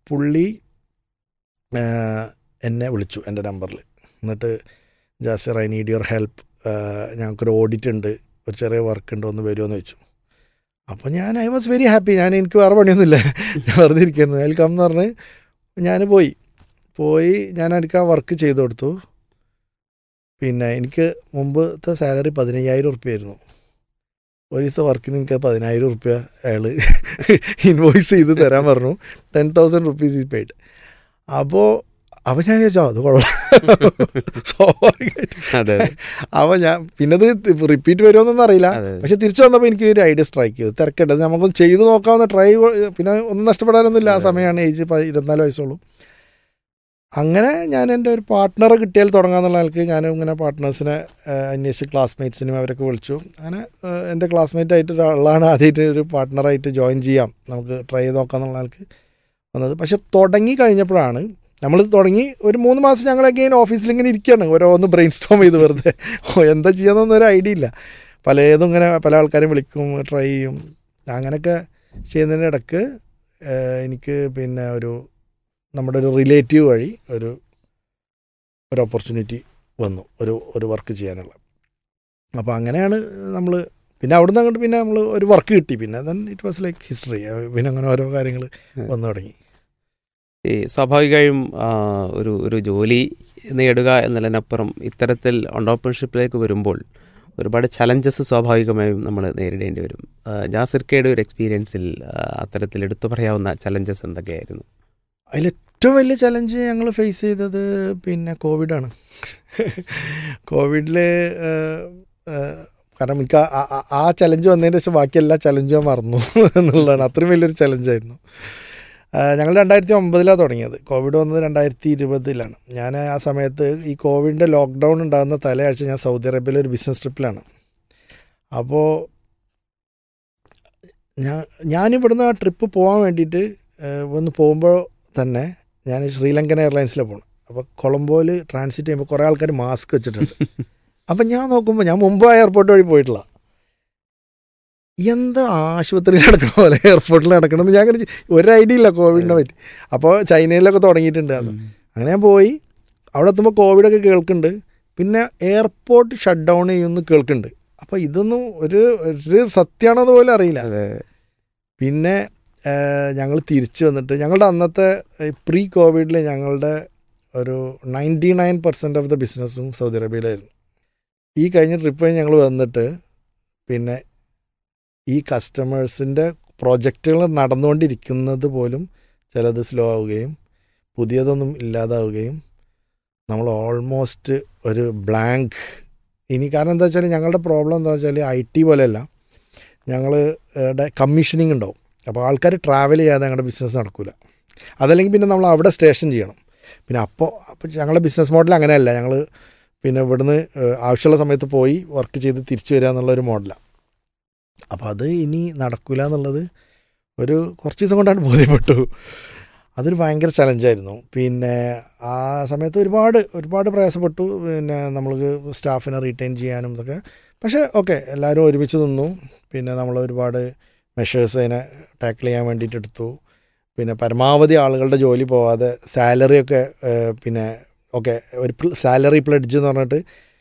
പുള്ളി എന്നെ വിളിച്ചു എൻ്റെ നമ്പറിൽ. എന്നിട്ട് Jasir, I need your help, ഞങ്ങൾക്കൊരു ഓഡിറ്റ് ഉണ്ട്, ഒരു ചെറിയ വർക്ക് ഉണ്ട്, ഒന്ന് വരുമോ എന്ന് ചോദിച്ചു. അപ്പോൾ ഐ വാസ് വെരി ഹാപ്പി. എനിക്ക് വേറെ പണിയൊന്നുമില്ല, ഞാൻ വെറുതെ ഇരിക്കുന്നു. വെൽക്കം എന്ന് പറഞ്ഞ് ഞാൻ പോയി എനിക്ക് ആ വർക്ക് ചെയ്തു കൊടുത്തു. പിന്നെ എനിക്ക് മുമ്പത്തെ സാലറി 15,000 ഉറുപ്പ്യായിരുന്നു. ഒരു ദിവസം വർക്കിന് എനിക്ക് 10,000 ഉറുപ്പ്യ അയാൾ ഇൻവോയ്സ് ചെയ്ത് തരാൻ പറഞ്ഞു. 10,000 റുപ്പീസ് ഈസ് പെയ്ഡ്. അപ്പോൾ ഞാൻ വിചാരിച്ചോ അത് കുഴപ്പം, സ്വാഭാവികമായിട്ട്. അപ്പോൾ ഞാൻ പിന്നത് റിപ്പീറ്റ് വരുമോന്നൊന്നും അറിയില്ല. പക്ഷെ തിരിച്ചു വന്നപ്പോൾ എനിക്ക് ഒരു ഐഡിയ സ്ട്രൈക്ക് ചെയ്തു, തിരക്കട്ടെ നമുക്കൊന്ന് ചെയ്ത് നോക്കാവുന്ന ട്രൈ. പിന്നെ ഒന്നും നഷ്ടപ്പെടാനൊന്നുമില്ല, ആ സമയമാണ്, ഏജ് 24 വയസ്സുള്ളൂ. അങ്ങനെ ഞാൻ എൻ്റെ ഒരു പാർട്ട്ണറെ കിട്ടിയാൽ തുടങ്ങാമെന്നുള്ള ആൾക്ക് ഞാനും ഇങ്ങനെ പാർട്ട്നേഴ്സിനെ അന്വേഷിച്ച് ക്ലാസ്മേറ്റ്സിനും അവരൊക്കെ വിളിച്ചു. അങ്ങനെ എൻ്റെ ക്ലാസ്മേറ്റായിട്ട് ഒരാളാണ് ആദ്യമായിട്ട് ഒരു പാർട്ട്ണറായിട്ട് ജോയിൻ ചെയ്യാം, നമുക്ക് ട്രൈ ചെയ്ത് നോക്കാമെന്നുള്ള ആൾക്ക് വന്നത്. പക്ഷെ തുടങ്ങി കഴിഞ്ഞപ്പോഴാണ്, നമ്മൾ തുടങ്ങി ഒരു 3 മാസം ഞങ്ങളൊക്കെ ഓഫീസിൽ ഇങ്ങനെ ഇരിക്കുകയാണ്, ഓരോന്ന് ബ്രെയിൻ സ്റ്റോം ചെയ്ത് വെറുതെ എന്താ ചെയ്യാമെന്നൊന്നും ഒരു ഐഡിയ ഇല്ല. പലതും ഇങ്ങനെ പല ആൾക്കാരും വിളിക്കും, ട്രൈ ചെയ്യും. അങ്ങനെയൊക്കെ ചെയ്യുന്നതിൻ്റെ ഇടയ്ക്ക് എനിക്ക് പിന്നെ നമ്മുടെ ഒരു റിലേറ്റീവ് വഴി ഒരു ഓപ്പർച്യൂണിറ്റി വന്നു, ഒരു വർക്ക് ചെയ്യാനുള്ള. അപ്പോൾ അങ്ങനെയാണ് നമ്മൾ പിന്നെ അവിടുന്ന് അങ്ങോട്ട് പിന്നെ നമ്മൾ ഒരു വർക്ക് കിട്ടി. പിന്നെ then it was like history. പിന്നെ അങ്ങനെ ഓരോ കാര്യങ്ങൾ വന്നു തുടങ്ങി. ഈ സ്വാഭാവികമായും ഒരു ജോലി നേടുക എന്നതിനപ്പുറം ഇത്തരത്തിൽ ഓണ്ടർപ്രണർഷിപ്പിലേക്ക് വരുമ്പോൾ ഒരുപാട് ചലഞ്ചസ് സ്വാഭാവികമായും നമ്മൾ നേരിടേണ്ടി വരും. ജാസിർക്കയുടെ ഒരു എക്സ്പീരിയൻസിൽ അത്തരത്തിൽ എടുത്തു പറയാവുന്ന ചലഞ്ചസ് എന്തൊക്കെയായിരുന്നു? അതിലേറ്റവും വലിയ ചലഞ്ച് ഞങ്ങൾ ഫേസ് ചെയ്തത് പിന്നെ കോവിഡാണ്. കോവിഡിൽ കാരണം എനിക്ക് ആ ചലഞ്ച് വന്നതിന് ശേഷം ബാക്കി എല്ലാ ചലഞ്ചും ഞാൻ മറന്നു എന്നുള്ളതാണ്. അത്രയും വലിയൊരു ചലഞ്ചായിരുന്നു. ഞങ്ങൾ 2009 തുടങ്ങിയത്, കോവിഡ് വന്നത് 2020. ഞാൻ ആ സമയത്ത് ഈ കോവിഡിൻ്റെ ലോക്ക്ഡൗൺ ഉണ്ടാകുന്ന തലയാഴ്ച ഞാൻ സൗദി അറേബ്യയിലെ ഒരു ബിസിനസ് ട്രിപ്പിലാണ്. അപ്പോൾ ഞാനിവിടുന്ന് ആ ട്രിപ്പ് പോകാൻ വേണ്ടിയിട്ട് ഒന്ന് പോകുമ്പോൾ തന്നെ ഞാൻ ശ്രീലങ്കൻ എയർലൈൻസിലാണ് പോകുന്നത്. അപ്പോൾ കൊളംബോയിൽ ട്രാൻസിറ്റ് ചെയ്യുമ്പോൾ കുറേ ആൾക്കാർ മാസ്ക് വെച്ചിട്ടുണ്ട്. അപ്പം ഞാൻ നോക്കുമ്പോൾ ഞാൻ മുമ്പ് ആ എയർപോർട്ട് വഴി പോയിട്ടില്ല, എന്താ ആശുപത്രിയിൽ നടക്കണ പോലെ എയർപോർട്ടിൽ നടക്കണമെന്ന് ഞാൻ ഒരു ഐഡിയ ഇല്ല കോവിഡിനെ പറ്റി. അപ്പോൾ ചൈനയിലൊക്കെ തുടങ്ങിയിട്ടുണ്ട് അത്. അങ്ങനെ ഞാൻ പോയി അവിടെ എത്തുമ്പോൾ കോവിഡൊക്കെ കേൾക്കുന്നുണ്ട്, പിന്നെ എയർപോർട്ട് ഷട്ട് ഡൗൺ ചെയ്യുമെന്ന് കേൾക്കുന്നുണ്ട്. അപ്പോൾ ഇതൊന്നും ഒരു സത്യമാണോ അതുപോലെ അറിയില്ല. പിന്നെ ഞങ്ങൾ തിരിച്ചു വന്നിട്ട് ഞങ്ങളുടെ അന്നത്തെ പ്രീ കോവിഡിൽ ഞങ്ങളുടെ ഒരു 99% ഓഫ് ദ ബിസിനസ്സും സൗദി അറേബ്യയിലായിരുന്നു. ഈ കഴിഞ്ഞ ട്രിപ്പ് ഞങ്ങൾ വന്നിട്ട് പിന്നെ ഈ കസ്റ്റമേഴ്സിൻ്റെ പ്രോജക്റ്റുകൾ നടന്നുകൊണ്ടിരിക്കുന്നത് പോലും ചിലത് സ്ലോ ആവുകയും പുതിയതൊന്നും ഇല്ലാതാവുകയും നമ്മൾ ഓൾമോസ്റ്റ് ഒരു ബ്ലാങ്ക്. ഇനി കാരണം എന്താ വെച്ചാൽ ഞങ്ങളുടെ പ്രോബ്ലം എന്താ വെച്ചാൽ IT പോലെയല്ല, ഞങ്ങളുടെ കമ്മീഷനിങ് ഉണ്ടാവും. അപ്പോൾ ആൾക്കാർ ട്രാവൽ ചെയ്യാതെ ഞങ്ങളുടെ ബിസിനസ് നടക്കില്ല. അതല്ലെങ്കിൽ പിന്നെ നമ്മൾ അവിടെ സ്റ്റേഷൻ ചെയ്യണം. പിന്നെ അപ്പോൾ ഞങ്ങളുടെ ബിസിനസ് മോഡൽ അങ്ങനെയല്ല, ഞങ്ങൾ പിന്നെ ഇവിടുന്ന് ആവശ്യമുള്ള സമയത്ത് പോയി വർക്ക് ചെയ്ത് തിരിച്ചു വരിക എന്നുള്ളൊരു മോഡലാണ്. അപ്പോൾ അത് ഇനി നടക്കില്ല എന്നുള്ളത് കുറച്ച് ദിവസം കൊണ്ടാണ് ബോധ്യപ്പെട്ടു. അതൊരു ഭയങ്കര ചലഞ്ചായിരുന്നു. പിന്നെ ആ സമയത്ത് ഒരുപാട് പ്രയാസപ്പെട്ടു. പിന്നെ നമ്മൾക്ക് സ്റ്റാഫിനെ റീറ്റെയിൻ ചെയ്യാനും ഇതൊക്കെ. പക്ഷേ ഓക്കെ, എല്ലാവരും ഒരുമിച്ച് നിന്നു. പിന്നെ നമ്മൾ ഒരുപാട് മെഷേഴ്സ് അതിനെ ടാക്കിൾ ചെയ്യാൻ വേണ്ടിയിട്ട് എടുത്തു. പിന്നെ പരമാവധി ആളുകളുടെ ജോലി പോവാതെ സാലറിയൊക്കെ പിന്നെ ഓക്കെ ഒരു സാലറി പ്ലെഡ്ജ് എന്ന് പറഞ്ഞിട്ട്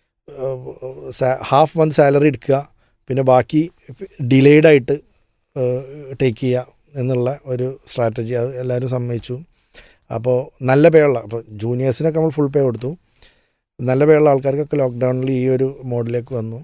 ഹാഫ് മന്ത് സാലറി എടുക്കുക, പിന്നെ ബാക്കി ഡിലേഡായിട്ട് ടേക്ക് ചെയ്യുക എന്നുള്ള ഒരു സ്ട്രാറ്റജി അത് എല്ലാവരും സമ്മതിച്ചു. അപ്പോൾ നല്ല പേ ഉള്ള, അപ്പോൾ ജൂനിയേഴ്സിനൊക്കെ നമ്മൾ ഫുൾ പേ കൊടുത്തു. നല്ല പേ ഉള്ള ആൾക്കാർക്കൊക്കെ ലോക്ക്ഡൗണിൽ ഈ ഒരു മോഡിലേക്ക് വന്നു.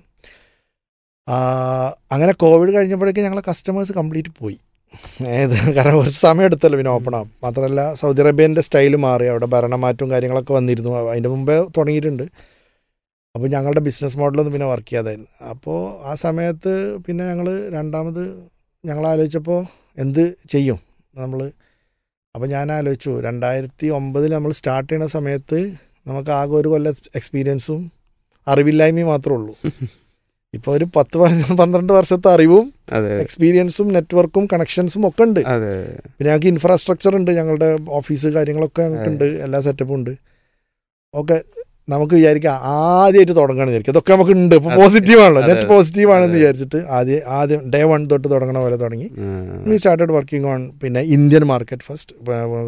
അങ്ങനെ കോവിഡ് കഴിഞ്ഞപ്പോഴേക്കും ഞങ്ങളെ കസ്റ്റമേഴ്സ് കംപ്ലീറ്റ് പോയി. കാരണം കുറച്ച് സമയം എടുത്തല്ലോ പിന്നെ ഓപ്പൺ ആവും. മാത്രമല്ല സൗദി അറേബ്യൻ്റെ സ്റ്റൈൽ മാറി, അവിടെ ഭരണമാറ്റവും കാര്യങ്ങളൊക്കെ വന്നിരുന്നു, അതിൻ്റെ മുമ്പേ തുടങ്ങിയിട്ടുണ്ട്. അപ്പോൾ ഞങ്ങളുടെ ബിസിനസ് മോഡലൊന്നും പിന്നെ വർക്ക് ചെയ്യാതായിരുന്നു. അപ്പോൾ ആ സമയത്ത് പിന്നെ ഞങ്ങൾ ആലോചിച്ചപ്പോൾ എന്ത് ചെയ്യും നമ്മൾ. അപ്പോൾ ഞാൻ ആലോചിച്ചു 2009 നമ്മൾ സ്റ്റാർട്ട് ചെയ്യുന്ന സമയത്ത് നമുക്ക് ആകെ ഒരു കൊല്ലം എക്സ്പീരിയൻസും അറിവില്ലായ്മയും മാത്രമേ ഉള്ളൂ. ഇപ്പോൾ ഒരു 10-12 വർഷത്തെ അറിവും എക്സ്പീരിയൻസും നെറ്റ്വർക്കും കണക്ഷൻസും ഒക്കെ ഉണ്ട്. പിന്നെ ഞങ്ങൾക്ക് ഇൻഫ്രാസ്ട്രക്ചർ ഉണ്ട്, ഞങ്ങളുടെ ഓഫീസ് കാര്യങ്ങളൊക്കെ ഞങ്ങൾക്കുണ്ട്, എല്ലാ സെറ്റപ്പും ഉണ്ട്. ഓക്കെ, നമുക്ക് വിചാരിക്കാം ആദ്യമായിട്ട് തുടങ്ങണമെന്ന് വിചാരിക്കും. അതൊക്കെ നമുക്ക് ഉണ്ട്. ഇപ്പോൾ പോസിറ്റീവാണല്ലോ, നെറ്റ് പോസിറ്റീവാണെന്ന് വിചാരിച്ചിട്ട് ആദ്യം ഡേ 1 തൊട്ട് തുടങ്ങണ പോലെ തുടങ്ങി. വി സ്റ്റാർട്ടഡ് വർക്കിംഗ് ഓൺ പിന്നെ ഇന്ത്യൻ മാർക്കറ്റ് ഫസ്റ്റ്.